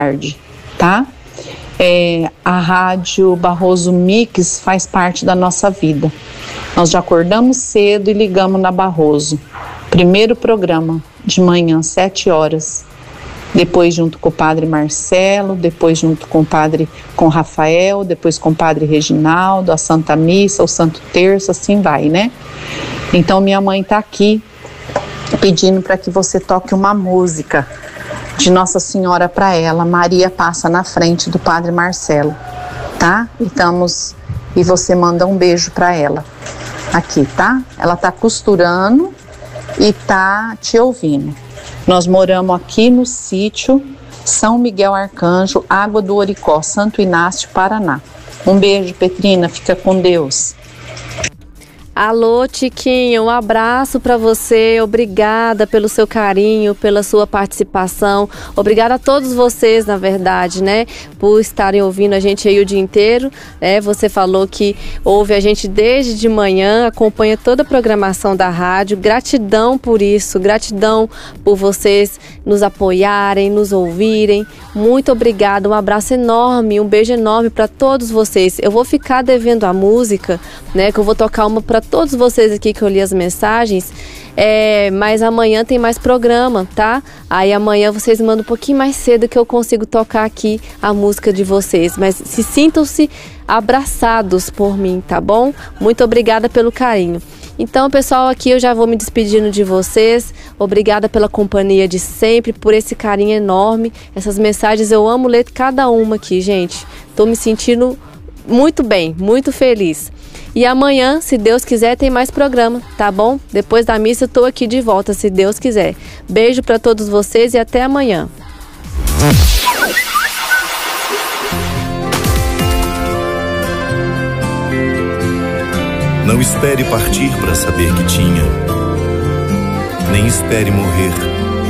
tarde, tá? A Rádio Barroso Mix faz parte da nossa vida. Nós já acordamos cedo e ligamos na Barroso. Primeiro programa, de manhã, 7 horas. Depois junto com o Padre Marcelo, depois junto com o Rafael, depois com o Padre Reginaldo, a Santa Missa, o Santo Terço, assim vai, né? Então minha mãe está aqui pedindo para que você toque uma música de Nossa Senhora para ela. Maria passa na frente do Padre Marcelo, tá? E você manda um beijo para ela aqui, tá? Ela tá costurando e tá te ouvindo. Nós moramos aqui no sítio São Miguel Arcanjo, Água do Oricó, Santo Inácio, Paraná. Um beijo, Petrina, fica com Deus. Alô, Tiquinho, um abraço para você, obrigada pelo seu carinho, pela sua participação, obrigada a todos vocês, na verdade, né, por estarem ouvindo a gente aí o dia inteiro, né, você falou que ouve a gente desde de manhã, acompanha toda a programação da rádio, gratidão por isso, gratidão por vocês nos apoiarem, nos ouvirem, muito obrigada, um abraço enorme, um beijo enorme para todos vocês. Eu vou ficar devendo a música, né, que eu vou tocar uma para todos vocês aqui que eu li as mensagens, mas amanhã tem mais programa, tá? Aí amanhã vocês mandam um pouquinho mais cedo que eu consigo tocar aqui a música de vocês, mas sintam-se abraçados por mim, tá bom? Muito obrigada pelo carinho. Então, pessoal, aqui eu já vou me despedindo de vocês. Obrigada pela companhia de sempre, por esse carinho enorme. Essas mensagens eu amo ler cada uma aqui, gente. Tô me sentindo muito bem, muito feliz. E amanhã, se Deus quiser, tem mais programa, tá bom? Depois da missa eu tô aqui de volta, se Deus quiser. Beijo para todos vocês e até amanhã. Não espere partir para saber que tinha, nem espere morrer